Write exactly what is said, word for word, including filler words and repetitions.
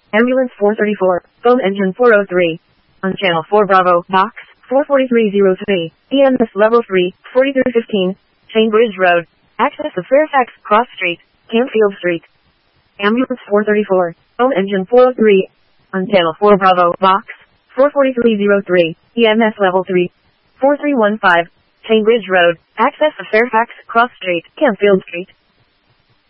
Ambulance four thirty-four, phone engine four oh three. On channel four Bravo, box four forty-three oh three, E M S level three, forty-three fifteen, Chainbridge Road, access to Fairfax Cross Street, Camfield Street. Ambulance four thirty-four, phone engine four oh three. On channel four Bravo, box four forty-three oh three, E M S level three, four three one five, Chainbridge Road, access to Fairfax Cross Street, Camfield Street.